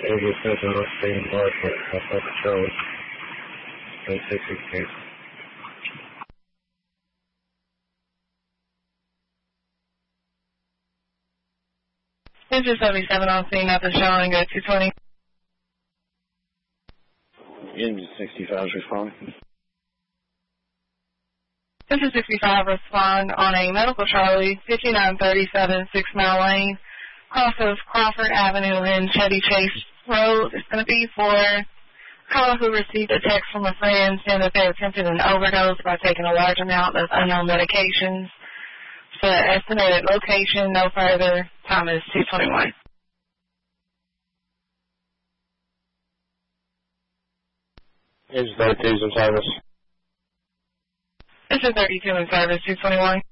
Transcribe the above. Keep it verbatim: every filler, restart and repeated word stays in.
eighty-seven Austin Market, Papa Charlie, eight six six two. Engine seventy-seven on scene, nothing showing, go two twenty. Engine sixty-five is responding. Engine sixty-five respond on a medical Charlie, fifty-nine thirty-seven Six Mile Lane, crosses Crawford Avenue and Chevy Chase Road. It's going to be for a caller who received a text from a friend saying that they attempted an overdose by taking a large amount of unknown medications. So estimated location, no further. Time is two twenty-one. Engine thirty-two is in service. Engine thirty-two in service, two twenty-one.